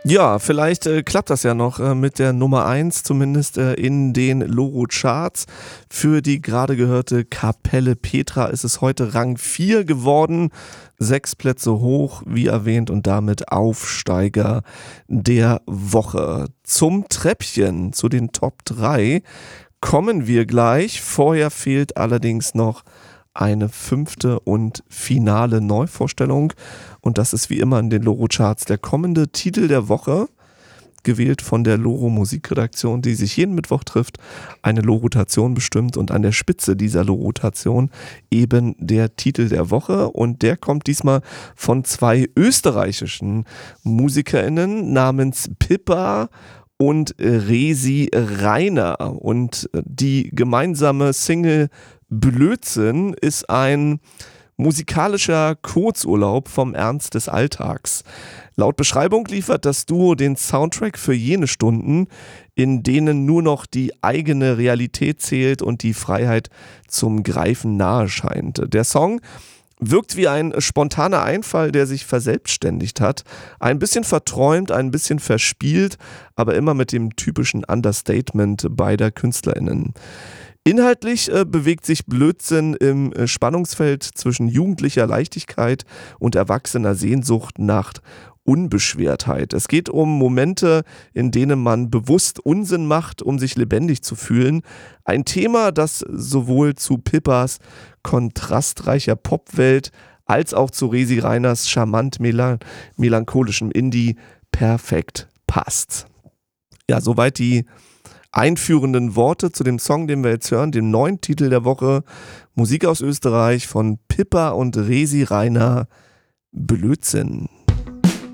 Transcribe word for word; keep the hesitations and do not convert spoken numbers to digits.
Ja, vielleicht äh, klappt das ja noch äh, mit der Nummer eins, zumindest äh, in den Loro-Charts. Für die gerade gehörte Kapelle Petra ist es heute Rang vier geworden. Sechs Plätze hoch, wie erwähnt, und damit Aufsteiger der Woche. Zum Treppchen, zu den Top drei kommen wir gleich. Vorher fehlt allerdings noch eine fünfte und finale Neuvorstellung. Und das ist wie immer in den Loro-Charts der kommende Titel der Woche, gewählt von der Loro Musikredaktion, die sich jeden Mittwoch trifft, eine Loro-Rotation bestimmt und an der Spitze dieser Loro-Rotation eben der Titel der Woche. Und der kommt diesmal von zwei österreichischen MusikerInnen namens Pippa und Resi Reiner. Und die gemeinsame Single Blödsinn ist ein musikalischer Kurzurlaub vom Ernst des Alltags. Laut Beschreibung liefert das Duo den Soundtrack für jene Stunden, in denen nur noch die eigene Realität zählt und die Freiheit zum Greifen nahe scheint. Der Song wirkt wie ein spontaner Einfall, der sich verselbstständigt hat. Ein bisschen verträumt, ein bisschen verspielt, aber immer mit dem typischen Understatement beider KünstlerInnen. Inhaltlich äh, bewegt sich Blödsinn im äh, Spannungsfeld zwischen jugendlicher Leichtigkeit und erwachsener Sehnsucht nach Unbeschwertheit. Es geht um Momente, in denen man bewusst Unsinn macht, um sich lebendig zu fühlen. Ein Thema, das sowohl zu Pippas kontrastreicher Popwelt als auch zu Resi Reiners charmant melan- melancholischem Indie perfekt passt. Ja, soweit die einführenden Worte zu dem Song, den wir jetzt hören, dem neuen Titel der Woche, Musik aus Österreich von Pippa und Resi Reiner, Blödsinn.